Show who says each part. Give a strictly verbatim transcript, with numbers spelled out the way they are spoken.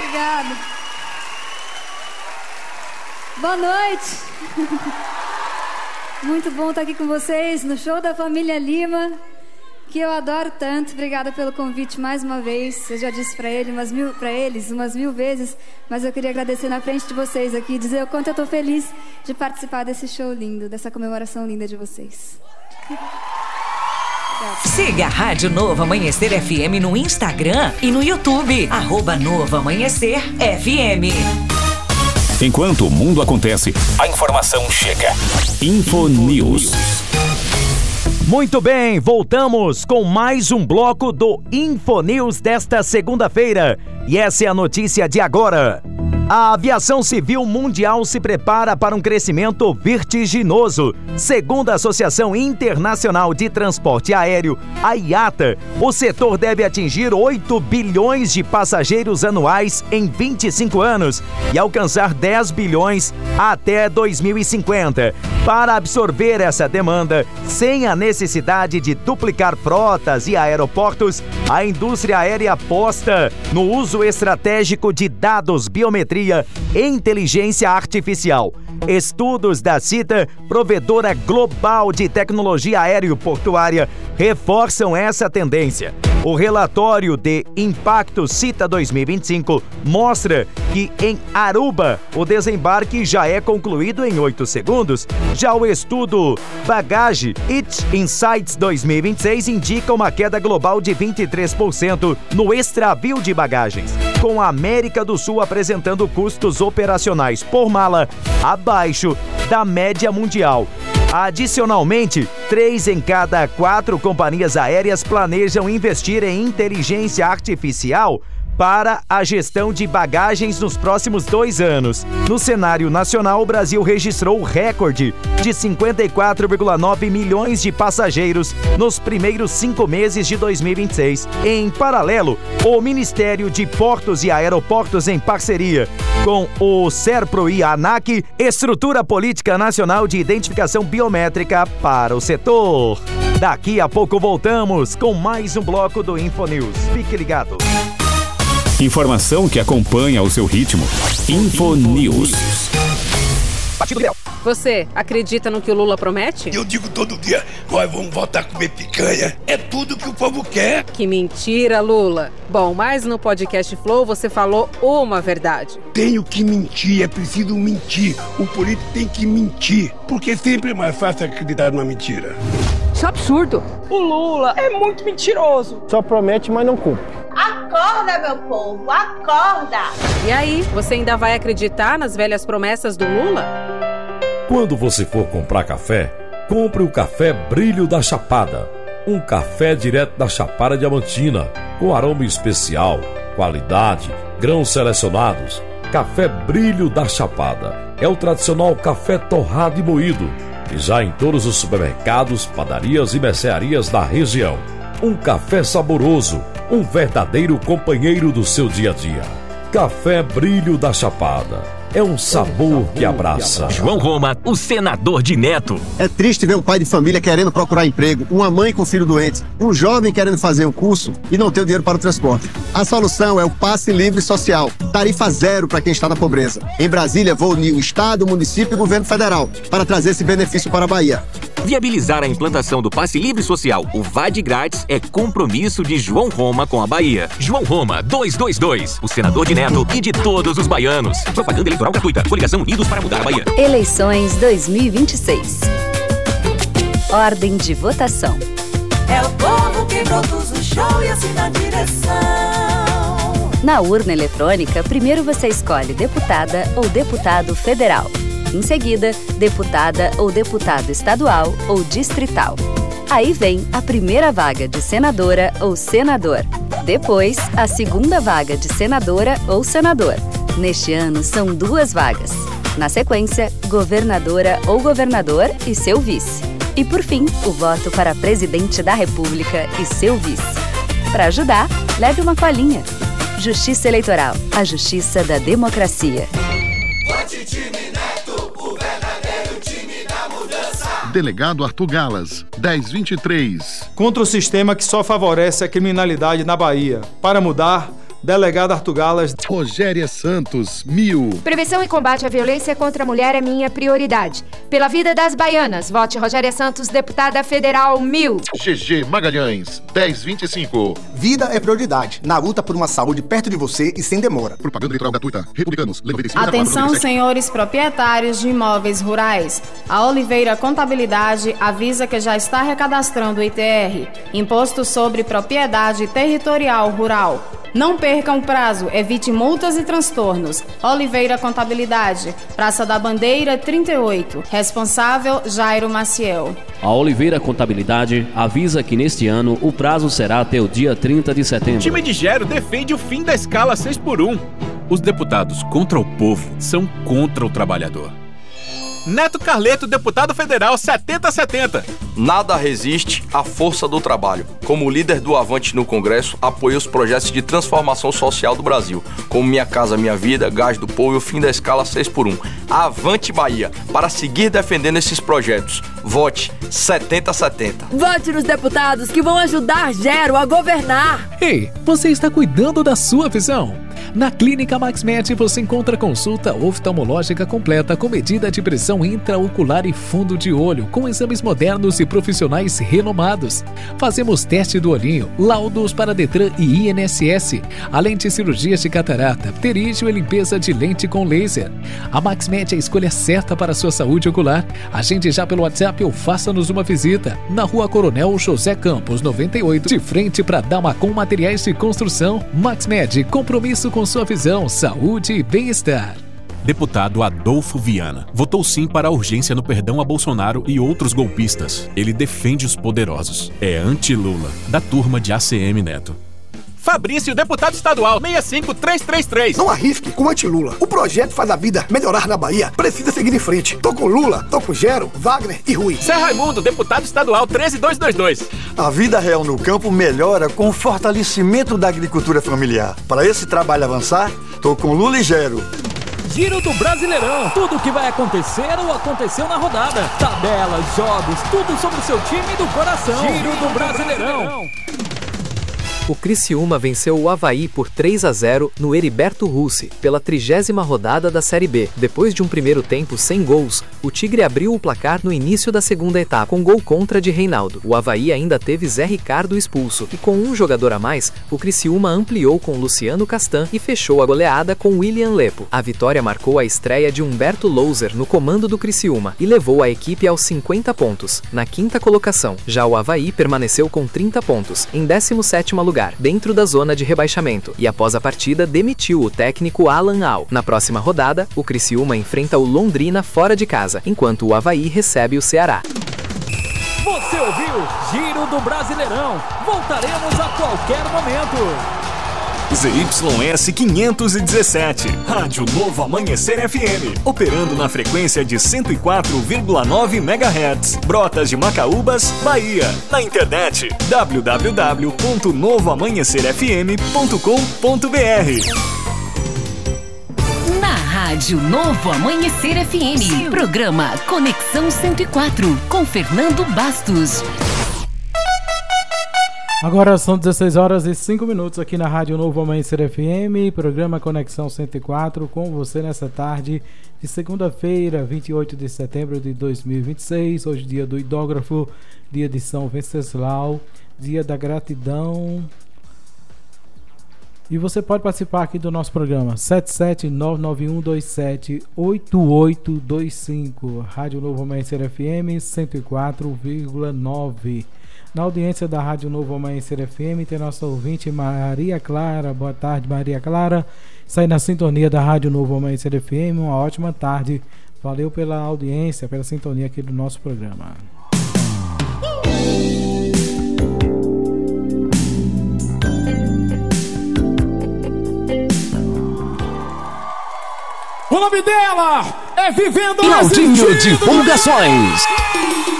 Speaker 1: Obrigada. Boa noite. Muito bom estar aqui com vocês no show da família Lima, que eu adoro tanto. Obrigada pelo convite mais uma vez. Eu já disse para ele umas mil, para eles umas mil vezes, mas eu queria agradecer na frente de vocês aqui, dizer o quanto eu estou feliz de participar desse show lindo, dessa comemoração linda de vocês.
Speaker 2: Siga a Rádio Novo Amanhecer F M no Instagram e no YouTube, arroba Novo Amanhecer F M.
Speaker 3: Enquanto o mundo acontece, a informação chega. Infonews.
Speaker 4: Muito bem, voltamos com mais um bloco do Infonews desta segunda-feira. E essa é a notícia de agora. A aviação civil mundial se prepara para um crescimento vertiginoso. Segundo a Associação Internacional de Transporte Aéreo, a I A T A, o setor deve atingir oito bilhões de passageiros anuais em vinte e cinco anos e alcançar dez bilhões até dois mil e cinquenta. Para absorver essa demanda, sem a necessidade de duplicar frotas e aeroportos, a indústria aérea aposta no uso estratégico de dados, biometria e inteligência artificial. Estudos da CITA, provedora global de tecnologia aéreo-portuária, reforçam essa tendência. O relatório de Impacto CITA dois mil e vinte e cinco mostra que em Aruba o desembarque já é concluído em oito segundos. Já o estudo Bagage It Insights dois mil e vinte e seis indica uma queda global de vinte e três por cento no extravio de bagagens, com a América do Sul apresentando custos operacionais por mala abaixo da média mundial. Adicionalmente, três em cada quatro companhias aéreas planejam investir em inteligência artificial para a gestão de bagagens nos próximos dois anos. No cenário nacional, o Brasil registrou o recorde de cinquenta e quatro vírgula nove milhões de passageiros nos primeiros cinco meses de dois mil e vinte e seis. Em paralelo, o Ministério de Portos e Aeroportos, em parceria com o SERPRO e a ANAC, estrutura política nacional de identificação biométrica para o setor. Daqui a pouco voltamos com mais um bloco do Infonews. Fique ligado.
Speaker 3: Informação que acompanha o seu ritmo. Infonews.
Speaker 5: Você acredita no que o Lula promete?
Speaker 6: Eu digo todo dia, nós vamos voltar a comer picanha. É tudo que o povo quer.
Speaker 5: Que mentira, Lula. Bom, mas no podcast Flow você falou uma verdade.
Speaker 6: Tenho que mentir, é preciso mentir. O político tem que mentir, porque sempre é mais fácil acreditar numa mentira.
Speaker 5: Isso é absurdo.
Speaker 7: O Lula é muito mentiroso.
Speaker 8: Só promete, mas não cumpre.
Speaker 9: Acorda, meu povo, acorda!
Speaker 5: E aí, você ainda vai acreditar nas velhas promessas do Lula?
Speaker 10: Quando você for comprar café, compre o Café Brilho da Chapada. Um café direto da Chapada Diamantina, com aroma especial, qualidade, grãos selecionados. Café Brilho da Chapada é o tradicional café torrado e moído, e já em todos os supermercados, padarias e mercearias da região. Um café saboroso, um verdadeiro companheiro do seu dia a dia. Café Brilho da Chapada. É um sabor que abraça.
Speaker 3: João Roma, o senador de Neto.
Speaker 11: É triste ver um pai de família querendo procurar emprego, uma mãe com filho doente, um jovem querendo fazer um curso e não ter o dinheiro para o transporte. A solução é o Passe Livre Social, tarifa zero para quem está na pobreza. Em Brasília, vou unir o Estado, o município e o governo federal para trazer esse benefício para a Bahia.
Speaker 3: Viabilizar a implantação do Passe Livre Social, o V A D Grátis, é compromisso de João Roma com a Bahia. João Roma, duzentos e vinte e dois, o senador de Neto e de todos os baianos. Propaganda eleitoral gratuita. Coligação Unidos para mudar a Bahia.
Speaker 12: Eleições dois mil e vinte e seis. Ordem de votação.
Speaker 13: É o povo que produz o show e assina a direção.
Speaker 12: Na urna eletrônica, primeiro você escolhe deputada ou deputado federal. Em seguida, deputada ou deputado estadual ou distrital. Aí vem a primeira vaga de senadora ou senador. Depois, a segunda vaga de senadora ou senador. Neste ano, são duas vagas. Na sequência, governadora ou governador e seu vice. E, por fim, o voto para presidente da República e seu vice. Para ajudar, leve uma colinha. Justiça Eleitoral, a justiça da democracia.
Speaker 14: Vote time Neto, o verdadeiro time da mudança.
Speaker 15: Delegado Arthur Galas, dez vinte e três.
Speaker 16: Contra o sistema que só favorece a criminalidade na Bahia. Para mudar,
Speaker 8: Delegado Arthur Galas.
Speaker 15: Rogéria Santos, mil.
Speaker 16: Prevenção e combate à violência contra a mulher é minha prioridade. Pela vida das baianas, vote Rogéria Santos, deputada federal, mil.
Speaker 15: G G Magalhães, dez vinte e cinco.
Speaker 17: Vida é prioridade, na luta por uma saúde perto de você e sem demora.
Speaker 15: Propaganda eleitoral gratuita. Republicanos, noventa e cinco.
Speaker 18: Atenção, senhores proprietários de imóveis rurais. A Oliveira Contabilidade avisa que já está recadastrando o I T R, Imposto sobre Propriedade Territorial Rural. Não percam o prazo, evite multas e transtornos. Oliveira Contabilidade, Praça da Bandeira, trinta e oito. Responsável, Jairo Maciel.
Speaker 19: A Oliveira Contabilidade avisa que neste ano o prazo será até o dia trinta de setembro.
Speaker 20: O time de Gero defende o fim da escala seis por um. Os deputados contra o povo são contra o trabalhador. Neto Carleto, deputado federal, setenta a setenta.
Speaker 21: Nada resiste à força do trabalho. Como líder do Avante no Congresso, apoiei os projetos de transformação social do Brasil, como Minha Casa Minha Vida, Gás do Povo e o fim da escala seis por um. Avante Bahia, para seguir defendendo esses projetos. Vote setenta a setenta.
Speaker 22: Vote nos deputados que vão ajudar Gero a governar.
Speaker 23: Ei, você está cuidando da sua visão? Na Clínica MaxMed você encontra consulta oftalmológica completa com medida de pressão intraocular e fundo de olho, com exames modernos e profissionais renomados. Fazemos teste do olhinho, laudos para Detran e I N S S, além de cirurgias de catarata, pterígio e limpeza de lente com laser. A MaxMed é a escolha certa para a sua saúde ocular. Agende já pelo WhatsApp ou faça-nos uma visita. Na Rua Coronel José Campos, noventa e oito, de frente para Damacom Materiais de Construção. MaxMed, compromisso com sua visão, saúde e bem-estar.
Speaker 20: Deputado Adolfo Viana votou sim para a urgência no perdão a Bolsonaro e outros golpistas. Ele defende os poderosos. É anti-Lula, da turma de A C M Neto. Fabrício, deputado estadual, seis cinco três três três.
Speaker 24: Não arrisque com anti-Lula. O projeto faz a vida melhorar na Bahia. Precisa seguir em frente. Tô com Lula, tô com Gero, Wagner e Rui.
Speaker 20: Zé Raimundo, deputado estadual, treze dois dois dois.
Speaker 25: A vida real no campo melhora com o fortalecimento da agricultura familiar. Para esse trabalho avançar, tô com Lula e Gero.
Speaker 26: Giro do Brasileirão. Tudo o que vai acontecer ou aconteceu na rodada. Tabelas, jogos, tudo sobre o seu time do coração. Giro do Brasileirão.
Speaker 27: O Criciúma venceu o Avaí por três a zero no Heriberto Russi, pela trigésima rodada da Série B. Depois de um primeiro tempo sem gols, o Tigre abriu o placar no início da segunda etapa, com gol contra de Reinaldo. O Avaí ainda teve Zé Ricardo expulso, e com um jogador a mais, o Criciúma ampliou com Luciano Castan e fechou a goleada com William Lepo. A vitória marcou a estreia de Humberto Louser no comando do Criciúma e levou a equipe aos cinquenta pontos, na quinta colocação. Já o Avaí permaneceu com trinta pontos, em décimo sétimo lugar. Lugar, dentro da zona de rebaixamento, e após a partida demitiu o técnico Alan Al. Na próxima rodada, o Criciúma enfrenta o Londrina fora de casa, enquanto o Avaí recebe o Ceará.
Speaker 26: Você ouviu Giro do Brasileirão. Voltaremos a qualquer momento.
Speaker 20: Z Y S quinhentos e dezessete, Rádio Novo Amanhecer F M, operando na frequência de cento e quatro vírgula nove megahertz, Brotas de Macaúbas, Bahia. Na internet, w w w ponto novo amanhecer f m ponto com ponto b r.
Speaker 2: Na Rádio Novo Amanhecer F M, programa Conexão cento e quatro, com Fernando Bastos.
Speaker 28: Agora são dezesseis horas e cinco minutos aqui na Rádio Novo Amanhecer F M, programa Conexão cento e quatro, com você nessa tarde de segunda-feira, vinte e oito de setembro de dois mil e vinte e seis, hoje dia do idógrafo, dia de São Venceslau, dia da gratidão. E você pode participar aqui do nosso programa, sete sete nove nove um dois sete oito oito dois cinco, Rádio Novo Amanhecer F M cento e quatro vírgula nove. Na audiência da Rádio Novo Amanhecer F M tem nossa ouvinte Maria Clara. Boa tarde, Maria Clara. Sai na sintonia da Rádio Novo Amanhecer F M. Uma ótima tarde. Valeu pela audiência, pela sintonia aqui do nosso programa.
Speaker 26: O nome dela é Vivendo
Speaker 29: Claudinho Divulgações.